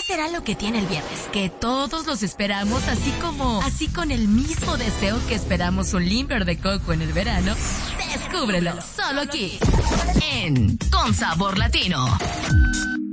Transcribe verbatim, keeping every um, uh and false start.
será lo que tiene el viernes? Que todos los esperamos, así como, así con el mismo deseo que esperamos un limber de coco en el verano. Descúbrelo, solo aquí, en Con Sabor Latino.